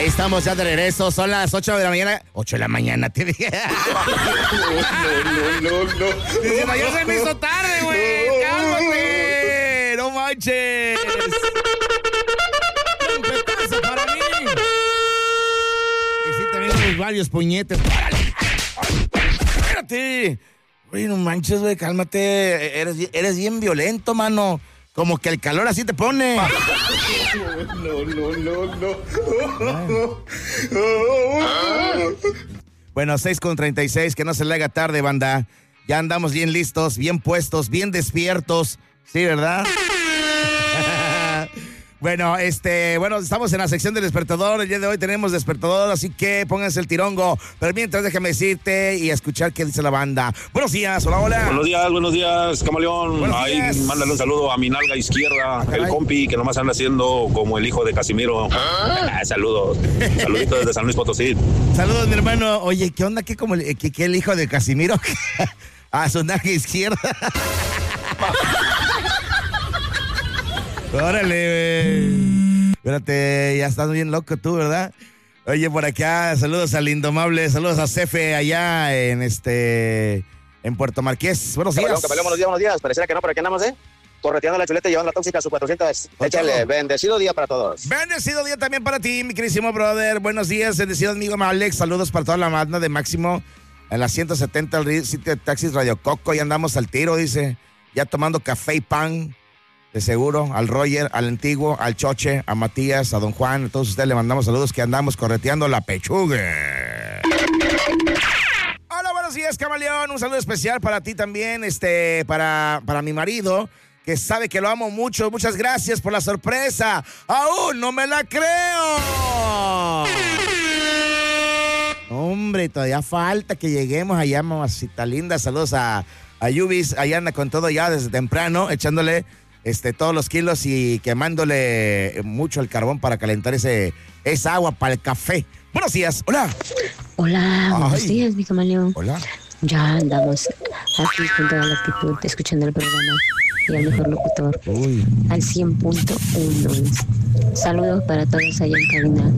Estamos ya de regreso, son las 8 de la mañana. 8 de la mañana, te dije. No. Dice, ya se me hizo tarde, güey. Cálmate. No manches. Un petazo para mí. Y sí, también los varios puñetes. Espérate. Güey, no manches, güey, cálmate. Eres bien violento, mano. Como que el calor así te pone. No. Bueno, 6:36, que no se le haga tarde, banda. Ya andamos bien listos, bien puestos, bien despiertos. Sí, ¿verdad? Bueno, estamos en la sección del despertador. El día de hoy tenemos despertador, así que pónganse el tirongo. Pero mientras, déjame decirte y escuchar qué dice la banda. Buenos días, hola. Buenos días, camaleón. Buenos Ahí, días. mándale un saludo a mi nalga izquierda, el compi que nomás anda haciendo como el hijo de Casimiro. Saludos. Saluditos desde San Luis Potosí. Saludos, mi hermano. Oye, ¿qué onda? ¿Qué como el hijo de Casimiro? A su nalga izquierda. Órale, güey. Espérate, ya estás bien loco tú, ¿verdad? Oye, por acá, saludos al Indomable, saludos a Cefe allá en Puerto Marqués. Buenos días. Buenos días. Pareciera que no, pero aquí andamos, correteando la chuleta y llevando la tóxica a su 400. Échale, bendecido día para todos. Bendecido día también para ti, mi queridísimo brother. Buenos días, bendecido amigo Alex. Saludos para toda la banda de Máximo en la 170, el sitio de taxis Radio Coco. Y andamos al tiro, dice, ya tomando café y pan. De seguro, al Roger, al Antiguo, al Choche, a Matías, a Don Juan, a todos ustedes le mandamos saludos que andamos correteando la pechuga. Hola, buenos días, camaleón. Un saludo especial para ti también, para mi marido, que sabe que lo amo mucho. Muchas gracias por la sorpresa. ¡Aún no me la creo! Hombre, todavía falta que lleguemos allá, mamacita linda. Saludos a Yubis, allá anda con todo ya desde temprano, echándole todos los kilos y quemándole mucho el carbón para calentar esa agua para el café. Buenos días, hola. Hola, buenos días, mi camaleón. Hola. Ya andamos aquí con toda la actitud, escuchando el programa y al mejor locutor, al 100.1. Saludos para todos allá en cabina.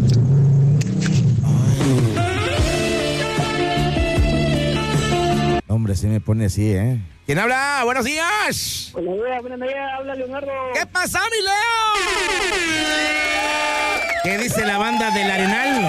Hombre, sí me pone así, ¿eh? ¿Quién habla? ¡Buenos días! Buenos días, habla Leonardo. ¿Qué pasa, mi Leo? ¿Qué dice la banda del Arenal?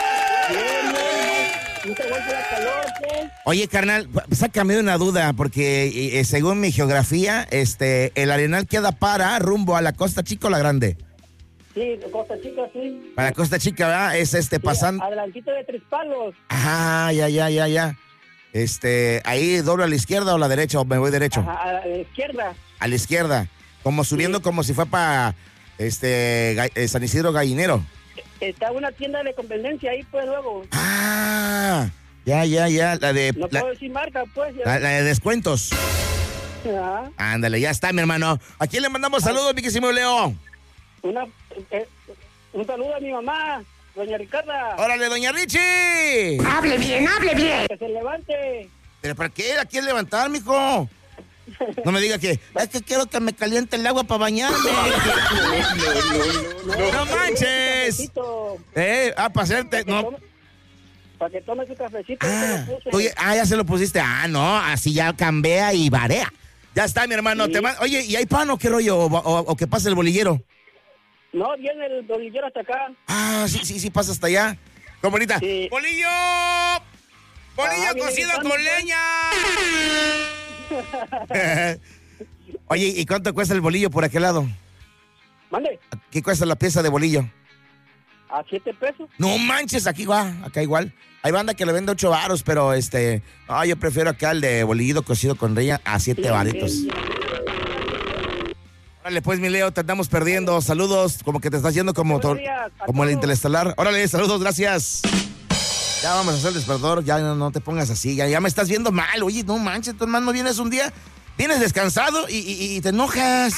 Oye, carnal, sácame de una duda, porque según mi geografía, el Arenal queda para rumbo a la Costa Chica o la Grande. Sí, Costa Chica, sí. Para Costa Chica, ¿verdad? Es pasando. Adelantito de Tres Palos. Ajá, ya. Ahí doblo a la izquierda o a la derecha, o me voy derecho. Ajá, a la izquierda. A la izquierda. Como subiendo, como si fue para San Isidro Gallinero. Está una tienda de conveniencia ahí, pues, luego. Ah, ya. La de. No puedo decir marca, pues. La de descuentos. Ajá. Ándale, ya está, mi hermano. ¿A quién le mandamos saludos, mi querísimo Leo? Un saludo a mi mamá, doña Ricarda. ¡Órale, doña Richie! ¡Hable bien! Que se levante. ¿Pero para qué la quieres levantar, mijo? No me diga que es que quiero que me caliente el agua para bañarme. No manches. Para hacerte. No. Para que tome su cafecito. Oye, ya se lo pusiste. No, así ya cambia y varea. Ya está, mi hermano. Sí. Oye, ¿y hay pan o qué rollo? ¿O que pasa el bolillero? No, viene el bolillero hasta acá. Sí, pasa hasta allá. ¿Cómo bonita? Sí. ¡Bolillo! ¡Bolillo cocido con leña! Oye, ¿y cuánto cuesta el bolillo por aquel lado? Mande. ¿Qué cuesta la pieza de bolillo? A 7 pesos. No manches, acá igual. Hay banda que le vende 8 varos, pero yo prefiero acá el de bolillo cocido con leña a 7 varitos. Órale, pues, mi Leo, te andamos perdiendo. Saludos, como que te estás yendo como el interestelar. Órale, saludos, gracias. Ya vamos a hacer el despertador, ya no te pongas así, ya me estás viendo mal. Oye, no manches, tu hermano, vienes un día, vienes descansado y te enojas.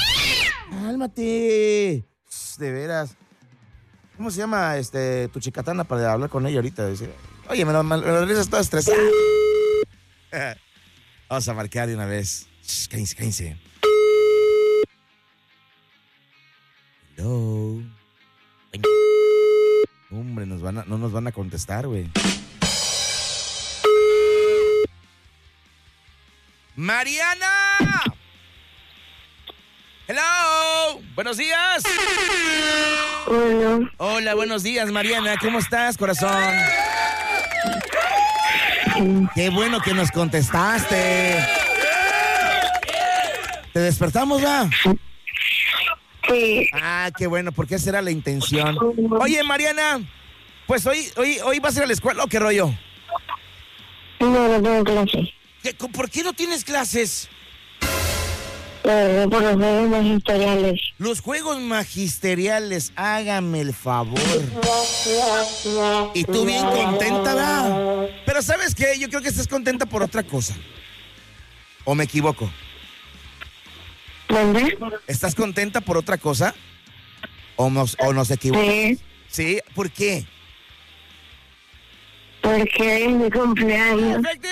Cálmate. De veras. ¿Cómo se llama tu chicatana para hablar con ella ahorita? Decir, oye, me lo regresas toda estresada. Vamos a marcar de una vez. Cállense. Hello. no nos van a contestar, güey. ¡Mariana! ¡Hello! ¡Buenos días! Hola. Hola, buenos días, Mariana. ¿Cómo estás, corazón? Qué bueno que nos contestaste. ¿Te despertamos, va? Sí. Ah, qué bueno, porque esa era la intención. Oye, Mariana, pues hoy vas a ir a la escuela, ¿o qué rollo? No tengo clase. ¿Por qué no tienes clases? Por los juegos magisteriales. Los juegos magisteriales, hágame el favor. Y tú bien contenta, ¿verdad? Pero ¿sabes qué? Yo creo que estás contenta por otra cosa. ¿O me equivoco? ¿Dónde? ¿Estás contenta por otra cosa? ¿O nos equivocamos? Sí. ¿Sí? ¿Por qué? Porque es mi cumpleaños.